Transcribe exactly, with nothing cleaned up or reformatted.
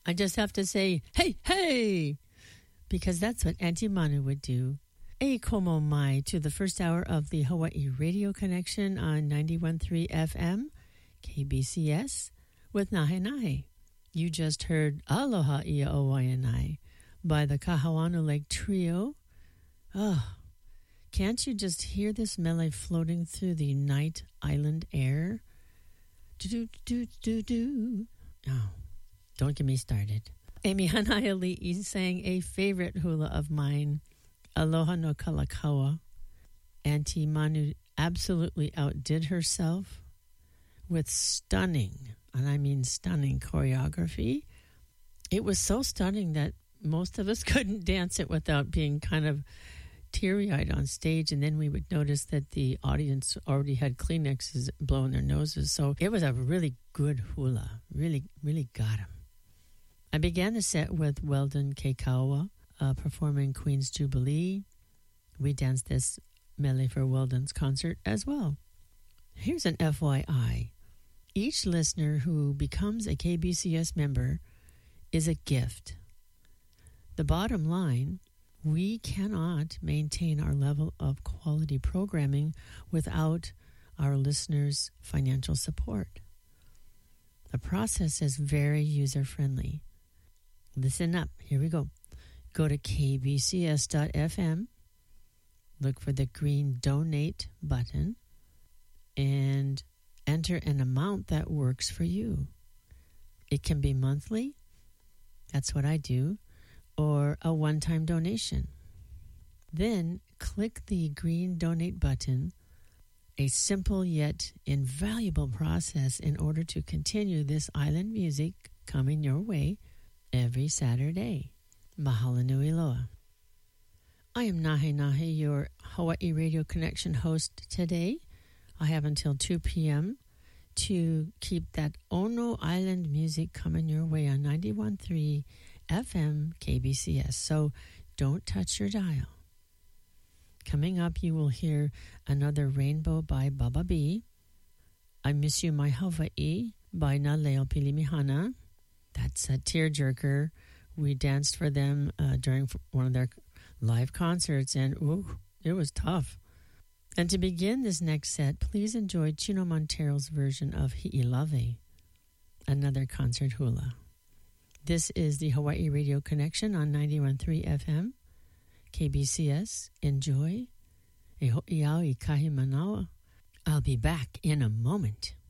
I just have to say, hey, hey, because that's what Auntie Manu would do. E komo mai to the first hour of the Hawaii Radio Connection on ninety-one point three F M, K B C S, with Nahe Nahe. You just heard Aloha Ia Owaianai by the Kahuanu Lake Trio. Oh, can't you just hear this melody floating through the night island air? Do-do-do-do-do. Oh, don't get me started. Amy Hanaiali'i sang a favorite hula of mine, Aloha no Kalakaua. Auntie Manu absolutely outdid herself with stunning, and I mean stunning, choreography. It was so stunning that most of us couldn't dance it without being kind of teary-eyed on stage, and then we would notice that the audience already had Kleenexes blowing their noses. So it was a really good hula. Really, really got him. I began the set with Weldon Keikaua uh, performing Queen's Jubilee. We danced this mele for Weldon's concert as well. Here's an F Y I. Each listener who becomes a K B C S member is a gift. The bottom line, we cannot maintain our level of quality programming without our listeners' financial support. The process is very user-friendly. Listen up. Here we go. Go to k b c s dot f m, look for the green donate button, and enter an amount that works for you. It can be monthly. That's what I do. Or a one-time donation. Then click the green donate button, a simple yet invaluable process in order to continue this island music coming your way every Saturday. Mahalo nui loa. I am Nahe Nahe, your Hawaii Radio Connection host today. I have until two p.m. to keep that Ono Island music coming your way on ninety-one point three F M K B C S, so don't touch your dial. Coming up, you will hear another Rainbow by Baba B. I Miss You My Hawaii by Naleo Pilimihana. That's a tearjerker. We danced for them uh, during one of their live concerts, and ooh, it was tough. And to begin this next set, please enjoy Chino Montero's version of Hi'ilave, another concert hula. This is the Hawaii Radio Connection on ninety-one point three F M, K B C S. Enjoy. E ho'i au I kahi manawa. I'll be back in a moment.